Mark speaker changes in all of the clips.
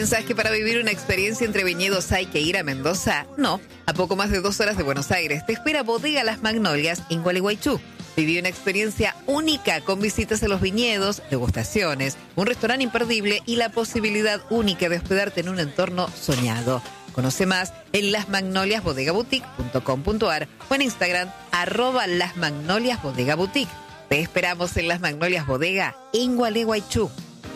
Speaker 1: ¿Pensás que para vivir una experiencia entre viñedos hay que ir a Mendoza? No, a poco más de 2 horas de Buenos Aires te espera Bodega Las Magnolias en Gualeguaychú. Viví una experiencia única con visitas a los viñedos, degustaciones, un restaurante imperdible y la posibilidad única de hospedarte en un entorno soñado. Conoce más en lasmagnoliasbodegaboutique.com.ar o en Instagram @lasmagnoliasbodegaboutique. Te esperamos en Las Magnolias Bodega en Gualeguaychú.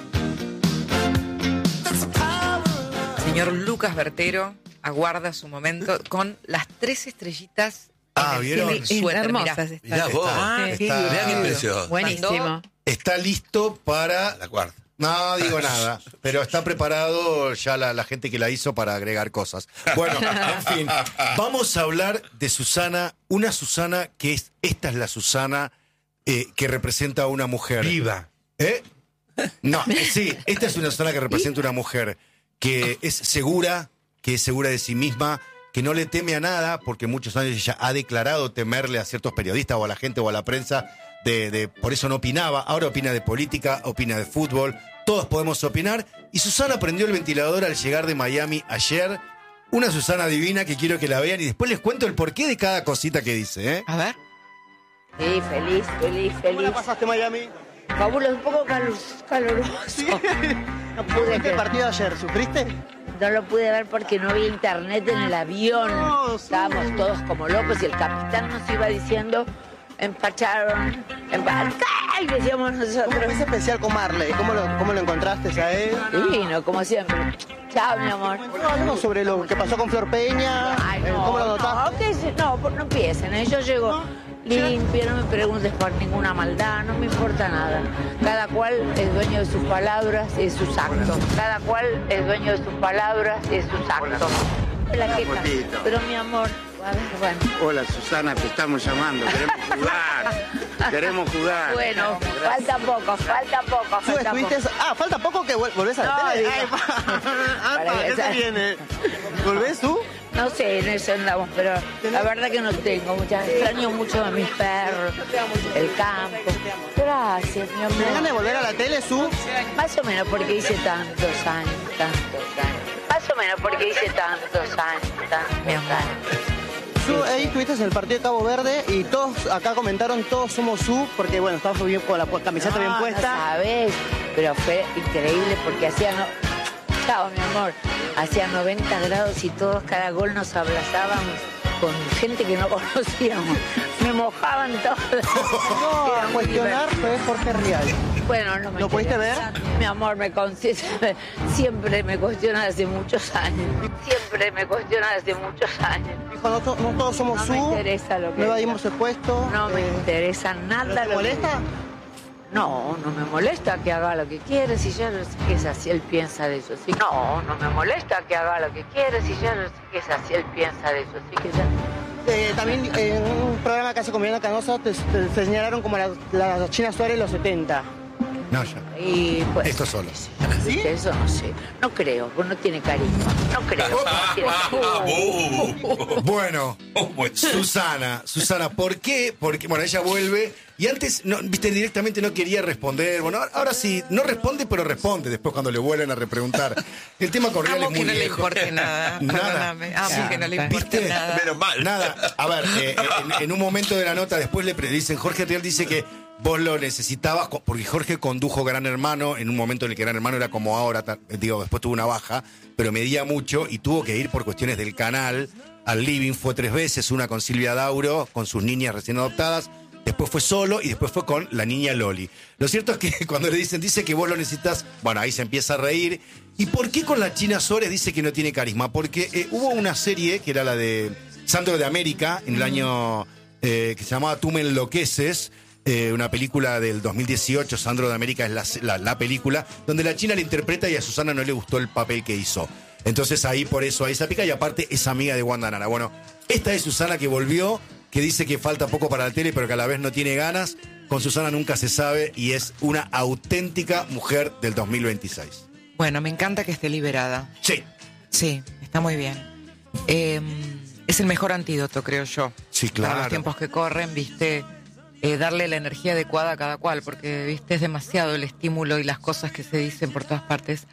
Speaker 2: Señor Lucas Bertero aguarda su momento con las 3 estrellitas.
Speaker 3: ¿Vieron?
Speaker 2: Suéter,
Speaker 1: Hermosas
Speaker 3: Mirá vos, mirá qué impresión.
Speaker 1: Buenísimo.
Speaker 3: Está listo para
Speaker 4: La cuarta.
Speaker 3: No digo nada, pero está preparado ya la gente que la hizo para agregar cosas. Bueno, en fin, vamos a hablar de Susana, una Susana que esta es la Susana que representa a una mujer.
Speaker 4: Viva.
Speaker 3: No, sí, esta es una Susana que representa a una mujer que es segura de sí misma, que no le teme a nada, porque muchos años ella ha declarado temerle a ciertos periodistas o a la gente o a la prensa, por eso no opinaba, ahora opina de política, opina de fútbol, todos podemos opinar, y Susana prendió el ventilador al llegar de Miami ayer, una Susana divina que quiero que la vean y después les cuento el porqué de cada cosita que dice, ¿eh?
Speaker 2: A ver.
Speaker 5: Sí, feliz.
Speaker 6: ¿Cómo la pasaste en Miami?
Speaker 5: Fabuloso, un poco caluroso.
Speaker 6: Sí.
Speaker 5: No pude
Speaker 6: ¿Este
Speaker 5: ver.
Speaker 6: partido ayer? ¿Sufriste?
Speaker 5: No lo pude ver porque no había internet en el avión.
Speaker 6: No, sí.
Speaker 5: Estábamos todos como locos y el capitán nos iba diciendo, empacharon, y decíamos
Speaker 6: ¿Cómo
Speaker 5: nosotros.
Speaker 6: fue ese especial con Marley? ¿Cómo lo encontraste a él?
Speaker 5: Divino, como siempre. Chao, mi amor.
Speaker 6: Hablamos sobre lo que pasó con Flor Peña.
Speaker 5: Ay, no,
Speaker 6: ¿Cómo lo notaste?
Speaker 5: no, empiecen. Yo llego limpio, no me preguntes por ninguna maldad, no me importa nada. Cada cual es dueño de sus palabras y de sus actos. Cada cual es dueño de sus palabras y de sus actos. Hola, ¿qué tal? Pero mi amor, a ver, bueno.
Speaker 7: Hola Susana, te estamos llamando, queremos jugar.
Speaker 5: Bueno, falta poco.
Speaker 6: ¿Tú estuviste? Falta poco que volvés a la
Speaker 5: No,
Speaker 6: tele.
Speaker 5: digo.
Speaker 6: ¿Qué se viene? ¿Volvés tú?
Speaker 5: No sé, en eso andamos, pero la verdad que no tengo muchas. Extraño mucho a mis perros, el campo. Gracias, mi
Speaker 6: ¿Te ganas de
Speaker 5: amor.
Speaker 6: volver a la tele, Su?
Speaker 5: Más o menos porque hice tantos años. Más o menos porque hice tantos años.
Speaker 6: Su, ahí estuviste en el partido de Cabo Verde y todos acá comentaron, todos somos Su, porque bueno, estabas bien con la camiseta bien
Speaker 5: No
Speaker 6: puesta.
Speaker 5: sabes, pero fue increíble porque chao, mi amor, hacía 90 grados y todos, cada gol nos abrazábamos con gente que no conocíamos. Me mojaban todos.
Speaker 6: No, a cuestionar fue Jorge Rial.
Speaker 5: Bueno, no me
Speaker 6: ¿Lo pudiste
Speaker 5: interesa. Mi amor, siempre me cuestiona hace muchos años.
Speaker 6: Dijo, no todos somos
Speaker 5: No
Speaker 6: Su,
Speaker 5: me interesa lo que
Speaker 6: no evadimos el puesto.
Speaker 5: No me interesa nada.
Speaker 6: ¿Te molesta?
Speaker 5: No me molesta que haga lo que quiere, si ya no sé qué es así, él piensa de eso, sí. No me molesta que haga lo que quiere, si ya no sé qué es así, él piensa de eso, sí que ya.
Speaker 6: También en un programa que hace con Mariana Canosa te señalaron como la China Suárez de los 70.
Speaker 3: No, ya.
Speaker 5: Y pues.
Speaker 3: Esto solo.
Speaker 6: ¿Sí?
Speaker 5: Eso no sé. No creo, pues no tiene carisma. No creo. No tiene carisma.
Speaker 3: Bueno, Susana, ¿por qué? Porque, bueno, ella vuelve y antes, viste, directamente no quería responder. Bueno, ahora sí, no responde, pero responde después cuando le vuelven a repreguntar. El tema con Rial es muy
Speaker 2: que no le
Speaker 3: viejo.
Speaker 2: importe nada, perdóname. Amo que no le importe
Speaker 3: ¿Viste?
Speaker 2: nada.
Speaker 4: Menos mal.
Speaker 3: Nada, a ver, en un momento de la nota después le dicen, Jorge Rial dice que vos lo necesitabas, porque Jorge condujo Gran Hermano en un momento en el que Gran Hermano era como ahora, después tuvo una baja, pero medía mucho y tuvo que ir por cuestiones del canal al living, fue 3 veces, una con Silvia Dauro, con sus niñas recién adoptadas, después fue solo y después fue con la niña Loli. Lo cierto es que cuando le dice que vos lo necesitas, bueno, ahí se empieza a reír. ¿Y por qué con la China Suárez dice que no tiene carisma? Porque hubo una serie que era la de Sandro de América, en el año que se llamaba Tú me enloqueces, una película del 2018, Sandro de América es la película, donde la China la interpreta y a Susana no le gustó el papel que hizo. Entonces ahí por eso ahí se pica y aparte es amiga de Wanda Nara. Bueno, esta es Susana que volvió, que dice que falta poco para la tele, pero que a la vez no tiene ganas. Con Susana nunca se sabe y es una auténtica mujer del 2026.
Speaker 2: Bueno, me encanta que esté liberada.
Speaker 3: Sí.
Speaker 2: Sí, está muy bien. Es el mejor antídoto, creo yo.
Speaker 3: Sí,
Speaker 2: Para
Speaker 3: claro.
Speaker 2: los tiempos que corren, viste, darle la energía adecuada a cada cual, porque, viste, es demasiado el estímulo y las cosas que se dicen por todas partes.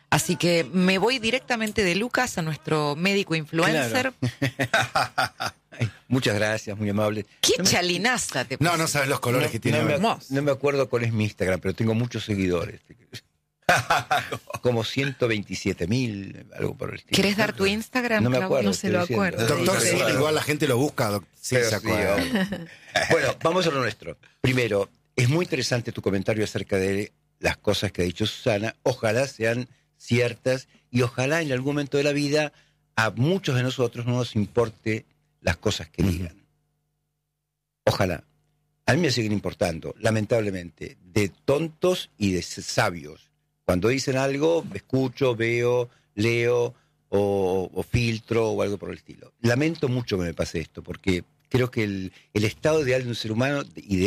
Speaker 2: Así que me voy directamente de Lucas a nuestro médico influencer.
Speaker 4: Ay, muchas gracias, muy amable.
Speaker 2: ¡Qué chalinaza te
Speaker 3: No,
Speaker 2: pusiste!
Speaker 3: no sabes los colores que tiene.
Speaker 4: No me acuerdo cuál es mi Instagram, pero tengo muchos seguidores. Como 127.000, algo por el estilo.
Speaker 2: ¿Querés dar tu Instagram?
Speaker 4: No me
Speaker 2: Clau?
Speaker 4: acuerdo.
Speaker 1: No se lo
Speaker 4: estoy diciendo.
Speaker 1: acuerda.
Speaker 3: Doctor,
Speaker 1: Sí,
Speaker 3: sí,
Speaker 1: sí.
Speaker 3: igual la gente lo busca. Sí,
Speaker 4: Pero
Speaker 3: se
Speaker 4: sí,
Speaker 3: acuerda.
Speaker 4: obvio. Bueno, vamos a lo nuestro. Primero, es muy interesante tu comentario acerca de las cosas que ha dicho Susana. Ojalá sean ciertas y ojalá en algún momento de la vida a muchos de nosotros no nos importe las cosas que digan. Ojalá. A mí me siguen importando, lamentablemente, de tontos y de sabios. Cuando dicen algo, escucho, veo, leo o filtro o algo por el estilo. Lamento mucho que me pase esto, porque creo que el estado ideal de un ser humano,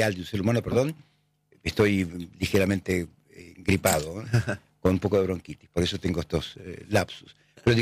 Speaker 4: estoy ligeramente gripado, con un poco de bronquitis, por eso tengo estos lapsus.